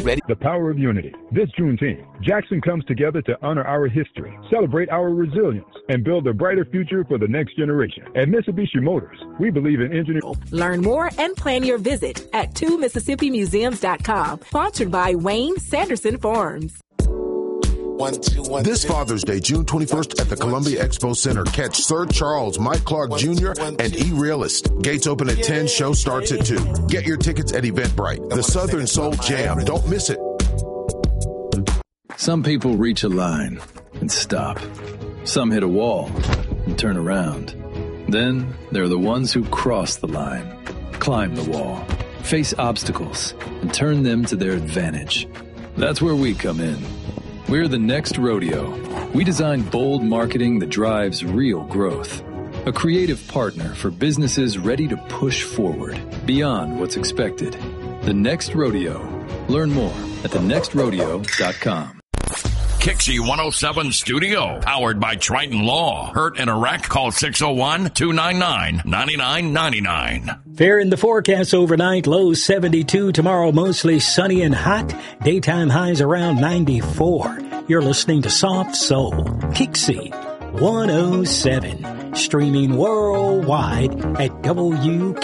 Ready? The power of unity. This Juneteenth, Jackson comes together to honor our history, celebrate our resilience, and build a brighter future for the next generation. At Mitsubishi Motors, we believe in engineering. Learn more and plan your visit at 2MississippiMuseums.com. Sponsored by Wayne Sanderson Farms. This Father's Day, June 21st at the Columbia Expo Center. Catch Sir Charles, Mike Clark Jr., and E-Realist. Gates open at 10, show starts at 2. Get your tickets at Eventbrite. The Southern Soul Jam. Don't miss it. Some people reach a line and stop. Some hit a wall and turn around. Then there are the ones who cross the line, climb the wall, face obstacles, and turn them to their advantage. That's where we come in. We're the Next Rodeo. We design bold marketing that drives real growth. A creative partner for businesses ready to push forward beyond what's expected. The Next Rodeo. Learn more at thenextrodeo.com. Kixie 107 Studio, powered by Triton Law. Hurt in a wreck? Call 601-299-9999. Fair in the forecast overnight, low 72. Tomorrow, mostly sunny and hot. Daytime highs around 94. You're listening to Soft Soul. Kixie 107. Streaming worldwide at WK.